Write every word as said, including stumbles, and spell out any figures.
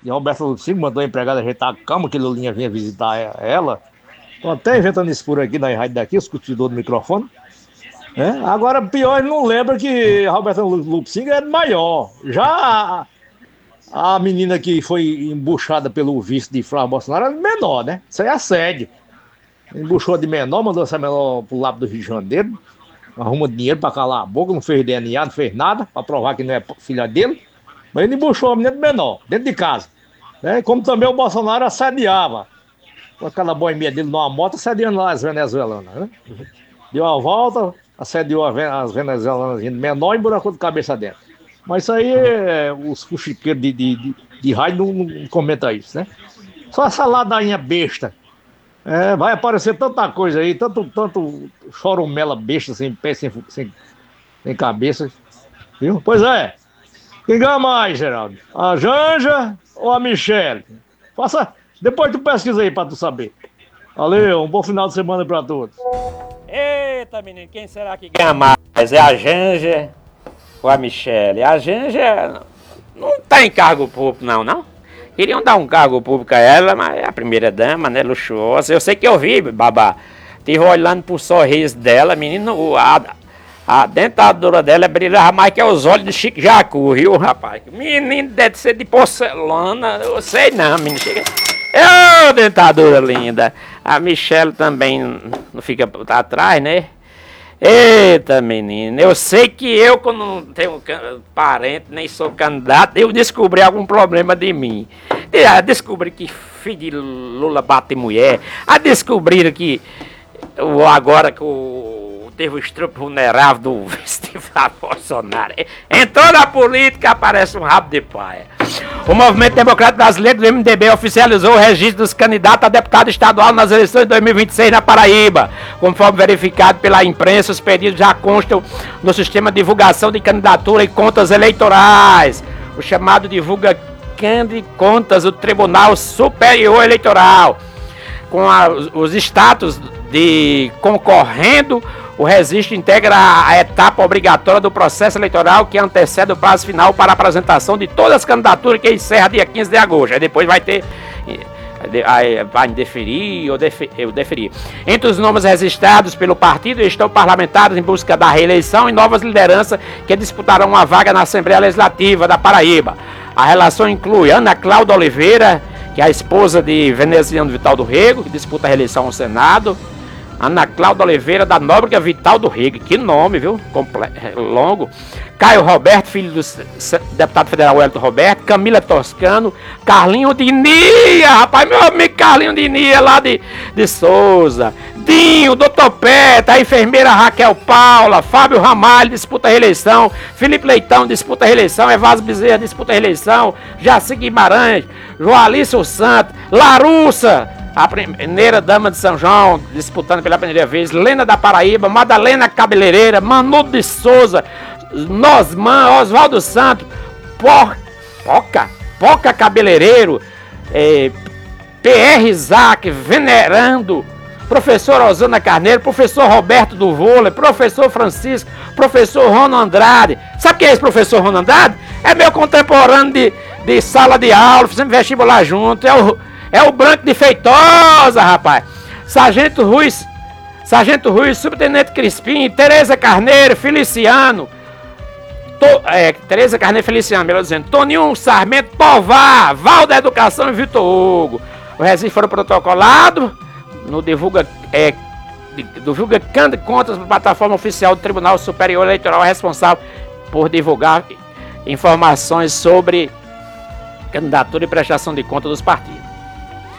E a Roberta Lupicínio mandou a empregada ajeitar a cama, que Lulinha vinha visitar ela. Tô até inventando isso por aqui na rádio daqui, os curtidor do microfone. Né? Agora, pior, ele não lembra que a Roberta Lupicínio é maior. Já a, a menina que foi embuchada pelo vice de Flávio Bolsonaro é menor, né? Isso aí é assédio. Embuchou de menor, mandou essa menor pro lado do Rio de Janeiro. Arruma dinheiro pra calar a boca, não fez D N A, não fez nada, pra provar que não é filha dele. Mas ele embuchou a menina de menor, dentro de casa. Né? Como também o Bolsonaro assediava. Com aquela boemia dele numa moto, assediando lá as venezuelanas. Né? Deu a volta, assediou as venezuelanas menor e buracou de cabeça dentro. Mas isso aí, é, os fuxiqueiros de, de, de, de rádio não, não comentam isso, né? Só essa ladainha besta. É, vai aparecer tanta coisa aí, tanto, tanto chorumela besta, sem pé, sem, sem, sem cabeça. Viu? Pois é. Quem ganha mais, Geraldo? A Janja ou a Michele? Faça. Depois tu pesquisa aí pra tu saber. Valeu, um bom final de semana pra todos. Eita, menino, quem será que ganha mais? É a Janja ou a Michele? A Janja não tá em cargo público, não, não? Queriam dar um cargo público a ela, mas é a primeira dama, né, luxuosa. Eu sei que eu vi, babá. Tive olhando pro sorriso dela, menino, a, a dentadura dela brilhava mais que os olhos de Chico Jacu, viu, rapaz? Menino, deve ser de porcelana, eu sei não, menino. Chega... Ô, dentadura linda. A Michele também não fica atrás, né? Eita, menino, eu sei que eu, quando não tenho parente, nem sou candidato, eu descobri algum problema de mim. Ah, descobri que filho de Lula bate mulher. Ah, descobriram que agora que o teve o estrupo vulnerável do Flávio Bolsonaro. Entrou na política, aparece um rabo de paia. O Movimento Democrático Brasileiro do M D B oficializou o registro dos candidatos a deputado estadual nas eleições de dois mil e vinte e seis na Paraíba. Conforme verificado pela imprensa, os pedidos já constam no sistema de divulgação de candidatura e contas eleitorais. O chamado Divulga de Contas do Tribunal Superior Eleitoral. Com a, os status de concorrendo, o registro integra a etapa obrigatória do processo eleitoral que antecede o prazo final para a apresentação de todas as candidaturas, que encerra dia quinze de agosto. Aí depois vai ter, vai deferir ou deferir. Entre os nomes registrados pelo partido estão parlamentares em busca da reeleição e novas lideranças que disputarão uma vaga na Assembleia Legislativa da Paraíba. A relação inclui Ana Cláudia Oliveira, que é a esposa de Veneziano Vital do Rego, que disputa a reeleição ao Senado. Ana Cláudia Oliveira da Nóbrega Vital do Rego, que nome, viu? Comple- longo. Caio Roberto, filho do deputado federal Wellington Roberto. Camila Toscano. Carlinho Dinia, rapaz, meu amigo Carlinho Dinia, lá de, de Souza. Dinho, doutor Peta, a enfermeira Raquel Paula. Fábio Ramalho, disputa a reeleição. Felipe Leitão, disputa a reeleição. Evásio Bezerra, disputa a reeleição. Jaci Guimarães. Joalício Santos. Larussa, a primeira dama de São João, disputando pela primeira vez. Lena da Paraíba, Madalena Cabeleireira, Manudo de Souza, Nosman, Oswaldo Santos, Por, Poca, Poca Cabeleireiro, é, P R Isaac, Venerando, professor Osana Carneiro, professor Roberto do Vôlei, professor Francisco, professor Rono Andrade. Sabe quem é esse professor Rono Andrade? É meu contemporâneo de, de sala de aula, fizemos vestibular junto, é o... É o Branco de Feitosa, rapaz. Sargento Ruiz, Sargento Ruiz, Subtenente Crispim, Tereza Carneiro, Feliciano. To, é, Tereza Carneiro Feliciano, melhor dizendo. Toninho Sarmento, Tovar, Val da Educação e Vitor Hugo. Os registros foram protocolados no Divulga, é, divulga Contas da plataforma oficial do Tribunal Superior Eleitoral, responsável por divulgar informações sobre candidatura e prestação de conta dos partidos.